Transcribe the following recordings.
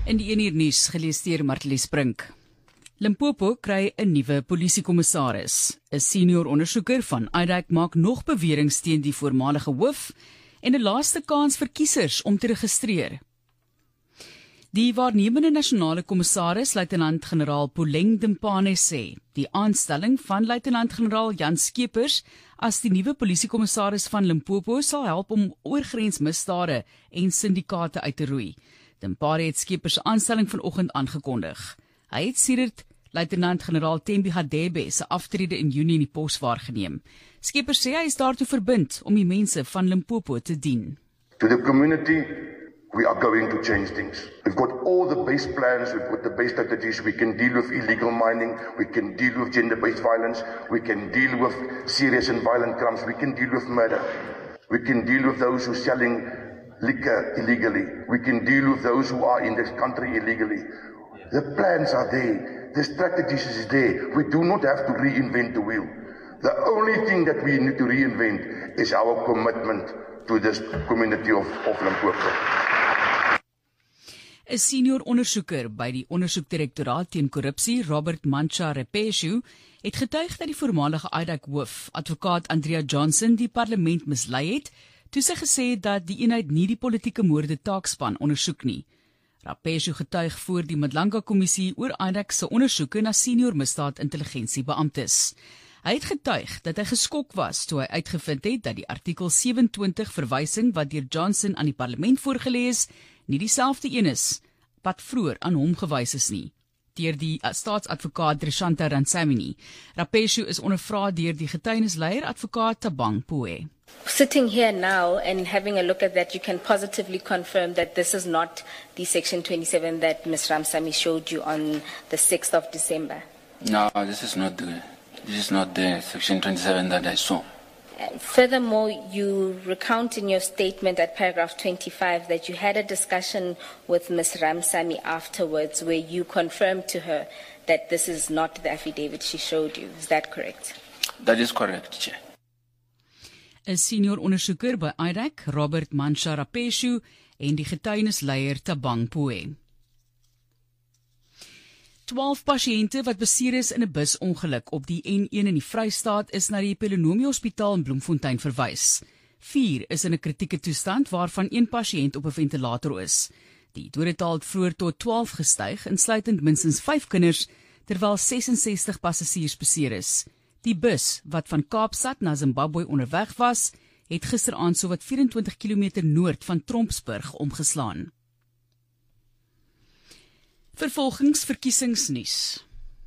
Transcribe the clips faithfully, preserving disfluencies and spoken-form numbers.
In die een uur nuus gelees deur Martelies Brink. Limpopo kry 'n nuwe polisiekommissaris. 'n Senior ondersoeker van I D A C maak nog beweringe teen die voormalige hoof en 'n laaste kans vir kiesers om te registreer. Die waarnemende nasionale kommissaris, luitenant-generaal Poleng Dimpane, sê die aanstelling van luitenant-generaal Jan Skeepers as die nuwe polisiekommissaris van Limpopo sal help om oorgrensmisdade en syndikaate uit te roei. Dimpane het Skeepers se aanstelling vanoggend aangekondig. Hy het sedert luitenant-generaal Thembi Hadebe se aftrede in Junie in die pos waargeneem. Skeepers sê hy is daartoe verbind om die mense van Limpopo te dien. To the community, we are going to change things. We've got all the base plans, we've got the base strategies, we can deal with illegal mining, we can deal with gender-based violence, we can deal with serious and violent crimes, we can deal with murder, we can deal with those who are selling liquor illegally, we can deal with those who are in this country illegally. The plans are there, the strategies is there, we do not have to reinvent the wheel. The only thing that we need to reinvent is our commitment to this community of, of Limpopo. 'n Senior ondersoeker by die ondersoekdirektoraat teen korrupsie, Robert Mancha Repeshu, het getuig dat die voormalige I D A C hoof, advokaat Andrea Johnson, die parlement mislei het, toe sy gesê het dat die eenheid nie die politieke moorde taakspan ondersoek nie. Repeshu getuig voor die Madlanga-kommissie oor I D A C se ondersoeke na senior misdaad-intelligensiebeamptes. Hy het getuig dat hy geskok was toe hy uitgevind het dat die artikel sewe-en-twintig verwysing wat deur Johnson aan die parlement voorgelê is, nie dieselfde een is wat vroeër aan hom gewys is nie, deur die staatsadvokaat Drishanta Ransamini. Repeshu is ondervra deur die getuienisleier advokaat Thabang Poe. Sitting here now and having a look at that, you can positively confirm that this is not the Section twenty-seven that Miz Ramsamy showed you on the sixth of December. No, this is not the this is not the Section twenty-seven that I saw. Uh, furthermore, you recount in your statement at paragraph twenty-five that you had a discussion with Miz Ramsamy afterwards where you confirmed to her that this is not the affidavit she showed you. Is that correct? That is correct, Chair. 'n Senior ondersoeker by I D A C, Robert Mancha Repeshu, en die getuienisleier Thabang Poe. twaalf pasiënte wat beseer is in 'n busongeluk op die N een in die Vrystaat is na die Pelonomie Hospitaal in Bloemfontein verwys. Vier is in 'n kritieke toestand waarvan een pasiënt op 'n ventilator is. Die dodetal het vroeër tot twaalf gestyg, insluitend minstens vyf kinders, terwyl ses-en-sestig passasiers beseer is. Die bus, wat van Kaapstad na Zimbabwe onderweg was, het gisteraand sowat vyf-en-twintig kilometer noord van Trompsburg omgeslaan. Vervolgingsverkiesingsnuus.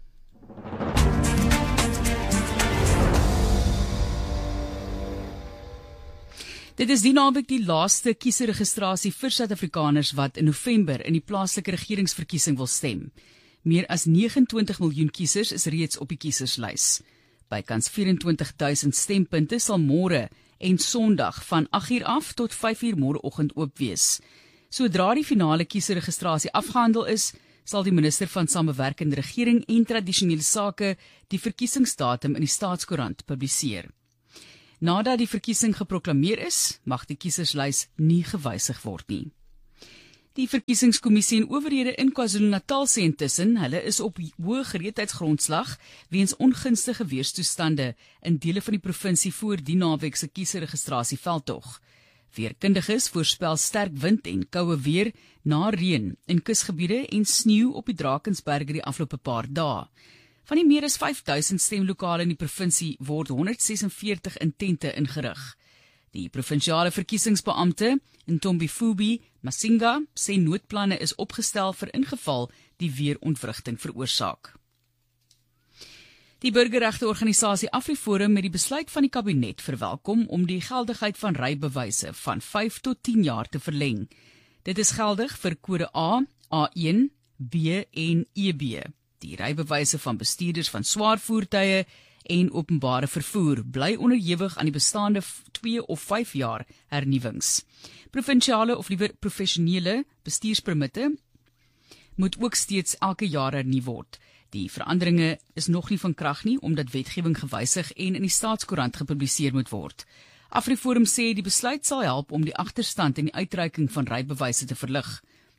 Dit is die naweek die laaste kieserregistrasie vir Suid-Afrikaners wat in November in die plaaslike regeringsverkiesing wil stem. Meer as negenentwintig miljoen kiesers is reeds op die kieserslys. Bykans vyf-en-twintig duisend stempunte sal môre en Sondag van agt uur af tot vyf uur môreoggend oop wees. Sodra die finale kieserregistrasie afgehandel is, sal die minister van Samewerkende Regering en Tradisionele Sake die verkiesingsdatum in die Staatskoerant publiseer. Nadat die verkiesing geproklameer is, mag die kieserslys nie gewysig word nie. Die verkiesingskommissie en owerhede in KwaZulu-Natal sê intussen hulle is op hoë gereedheidsgrondslag weens ongunstige weerstoestande in dele van die provinsie voor die naweek se kieserregistrasieveldtog. Weerkundiges voorspel sterk wind en koue weer na reën in kusgebiede en sneeu op die Drakensberge die afgelope paar dae. Van die meer as vyf duisend stemlokale in die provinsie word honderdsesenveertig in tente ingerig. Die provinsiale verkiesingsbeampte, Ntombifubi Masinga, sê noodplanne is opgestel vir ingeval die weerontwrigting veroorsaak. Die burgerregteorganisasie AfriForum het die besluit van die kabinet verwelkom om die geldigheid van rybewyse van vyf tot tien jaar te verleng. Dit is geldig vir kode A, A een, B en E B. Die rybewyse van bestuurders van swaar voertuie en openbare vervoer bly onderhewig aan die bestaande twee of vyf jaar hernuwings. Provinsiale of liewer professionele bestuurspermitte moet ook steeds elke jaar hernu word. Die veranderinge is nog nie van krag nie, omdat wetgewing gewysig en in die Staatskoerant gepubliseer moet word. AfriForum sê die besluit sal help om die agterstand in die uitreiking van rybewyse te verlig.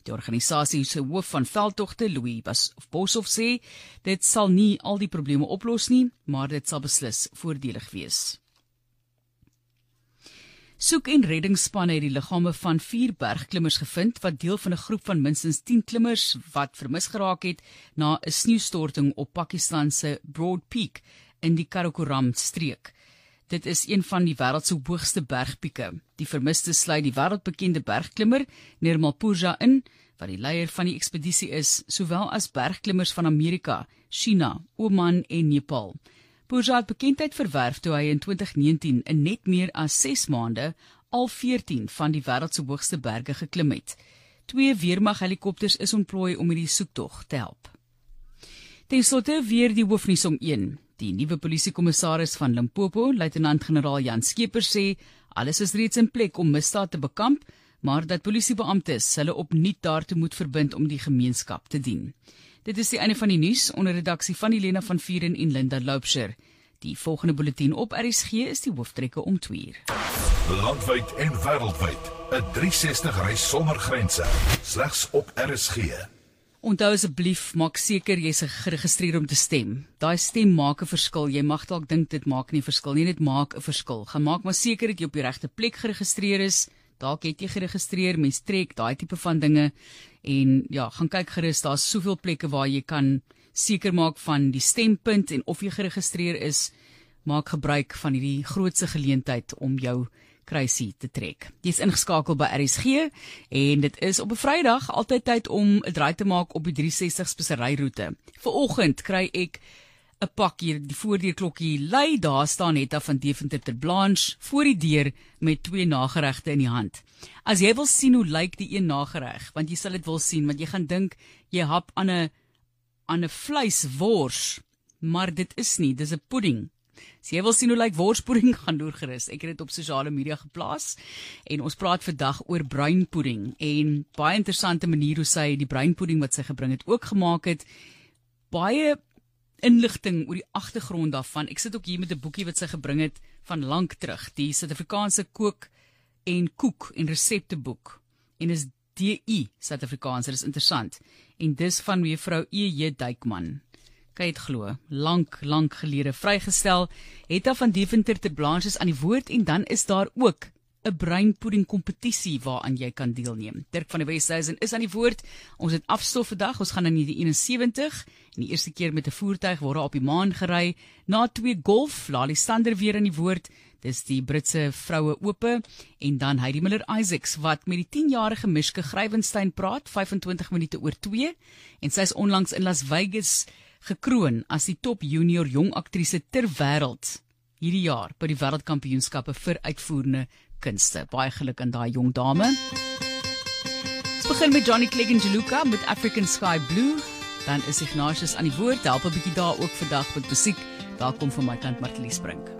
Die organisasie se hoof van veldtogte, Louis Boshoff, sê dit sal nie al die probleme oplos nie, maar dit sal beslis voordelig wees. Soek- en reddingsspanne het die liggame van vier bergklimmers gevind wat deel van 'n groep van minstens tien klimmers wat vermis geraak het na 'n sneeustorting op Pakistan se Broad Peak in die Karakoram streek. Dit is een van die wêreld se hoogste bergpieke. Die vermistes sluit die wêreldbekende bergklimmer Nirmal Purja in, wat die leier van die ekspedisie is, sowel as bergklimmers van Amerika, China, Oman en Nepal. Purja het bekendheid verwerf toe hy in twintig negentien in net meer as ses maande al veertien van die wêreld se hoogste berge geklim het. Twee weermaghelikopters is ontplooi om hierdie soektog te help. Ten slotte weer die hoofnuus om een. Die nuwe polisiekommissaris van Limpopo, luitenant-generaal Jan Skeepers, sê alles is reeds in plek om misdaad te bekamp, maar dat polisiebeamptes hulle opnuut daartoe moet verbind om die gemeenskap te dien. Dit is die einde van die nuus onder redaksie van Helena van Vieren en Linda Loubser. Die volgende bulletin op R S G is die hooftrekke om twee uur. Landwyd en wêreldwyd, 'n driehonderdsestig reis sonder grense, slegs op R S G. Onthou asseblief, maak seker jy's geregistreer om te stem. Daai stem maak 'n verskil. Jy mag dalk dink dit maak nie 'n verskil nie, dit maak 'n verskil. Gaan maak maar seker dat jy op die regte plek geregistreer is. Dalk het jy geregistreer, mens trek daai tipe van dinge en ja, gaan kyk gerus, daar's soveel plekke waar jy kan seker maak van die stempunt en of jy geregistreer is. Maak gebruik van hierdie grootse geleentheid om jou kruisie te trek. Jy is ingeskakel by R S G en dit is op 'n Vrydag altyd tyd om 'n draai te maak op die driehonderdsestig speseryroete. Vanoggend kry ek 'n pak hier, die voordeurklokkie lui, daar staan Netta van Deventer ter Blanche voor die deur met twee nageregte in die hand. As jy wil sien hoe lyk die een nagereg, want jy sal dit wil sien, want jy gaan dink jy hap aan 'n aan 'n vleiswors, maar dit is nie, dis 'n pudding. As jy wil sien hoe lyk worspudding, gaan loer gerus. Ek het dit op sosiale media geplaas en ons praat vandag oor bruinpudding en baie interessante manier hoe sy die bruinpudding wat sy gebring het ook gemaak het. Baie inligting oor die agtergrond daarvan. Ek sit ook hier met 'n boekie wat sy gebring het van lank terug, die Suid-Afrikaanse kook en koek en resepteboek. En is D I Suid-Afrikaans, dit is interessant. En dis van mevrou E J Duykman. Kan jy het glo, lank, lank gelede vrygestel. Netta van Deventer ter Blanche is aan die woord en dan is daar ook 'n bruinpudding kompetisie waaraan jy kan deelneem. Dirk van die Westhuizen is aan die woord. Ons het afstof vandag, ons gaan in die eenensewentig en die eerste keer met 'n voertuig word op die maan gery. Na twee golf, Lali Stander weer aan die woord. Dis die Britse vroue ope en dan Heidi Miller Isaacs wat met die tienjarige Mishke Grywenstein praat, vyfentwintig minute oor twee en sy is onlangs in Las Vegas gekroon as die top junior jong aktrise ter wêreld hierdie jaar by die wêreldkampioenskappe vir uitvoerende kunste. Baie geluk aan daai jong dame. Ons begin met Johnny Clegg en Jaluka met African Sky Blue. Dan is Ignatius aan die woord, help 'n bietjie daar ook vandag met musiek. Welkom van my kant, Martie Sprink.